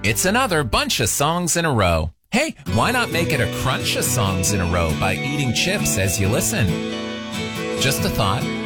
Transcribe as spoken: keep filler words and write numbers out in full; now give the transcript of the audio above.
It's another bunch of songs in a row. Hey, why not make it a crunch of songs in a row by eating chips as you listen? Just a thought.